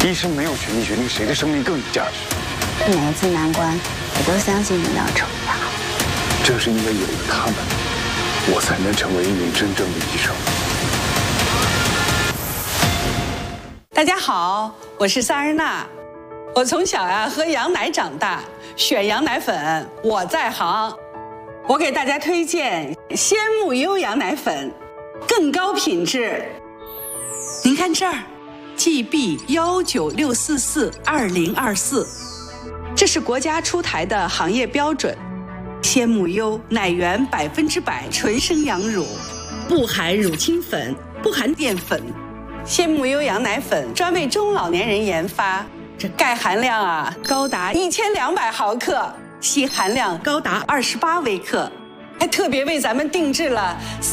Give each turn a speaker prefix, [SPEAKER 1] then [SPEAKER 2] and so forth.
[SPEAKER 1] 医生没有权利决定谁的生命更有价值。
[SPEAKER 2] 每一次难关，我都相信你要成长。
[SPEAKER 1] 正是因为有了他们，我才能成为一名真正的医生。
[SPEAKER 3] 大家好，我是萨日娜。我从小喝羊奶长大，选羊奶粉我在行。我给大家推荐鲜木优羊奶粉，更高品质。您看这儿 ，GB196442024，这是国家出台的行业标准。鲜木优奶源100%纯生羊乳，不含乳清粉，不含淀粉。鲜木优羊奶粉专为中老年人研发，这钙含量高达1200毫克，硒含量高达28微克，还特别为咱们定制了